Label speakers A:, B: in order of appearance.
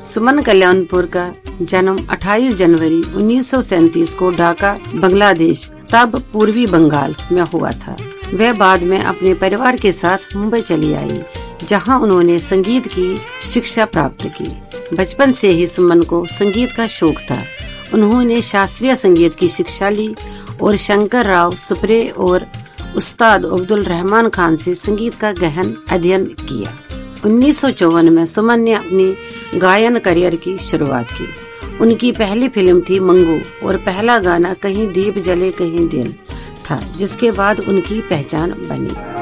A: सुमन कल्याणपुर का जन्म 28 जनवरी 1937 को ढाका, बांग्लादेश, तब पूर्वी बंगाल में हुआ था। वह बाद में अपने परिवार के साथ मुंबई चली आई, जहां उन्होंने संगीत की शिक्षा प्राप्त की। बचपन से ही सुमन को संगीत का शौक था। उन्होंने शास्त्रीय संगीत की शिक्षा ली और शंकर राव सुप्रे और उस्ताद अब्दुल रहमान खान से संगीत का गहन अध्ययन किया। 1954 में सुमन ने अपनी गायन करियर की शुरुआत की। उनकी पहली फिल्म थी मंगू और पहला गाना कहीं दीप जले कहीं दिल था, जिसके बाद उनकी पहचान बनी।